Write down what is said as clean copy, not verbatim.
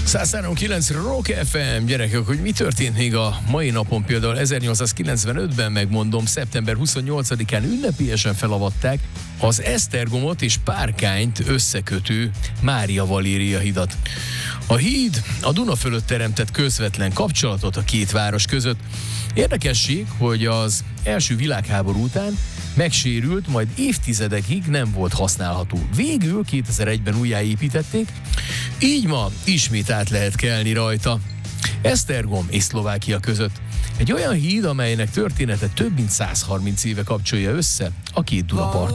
103.9 Rock FM, gyerekek, hogy mi történt még a mai napon, például 1895-ben, megmondom, szeptember 28-án ünnepélyesen felavatták az Esztergomot és Párkányt összekötő Mária Valéria hidat. A híd a Duna fölött teremtett közvetlen kapcsolatot a két város között. Érdekesség, hogy az első világháború után megsérült, majd évtizedekig nem volt használható. Végül 2001-ben újjáépítették, így ma ismét át lehet kelni rajta. Esztergom és Szlovákia között. Egy olyan híd, amelynek története több mint 130 éve kapcsolja össze a két Dunapartot.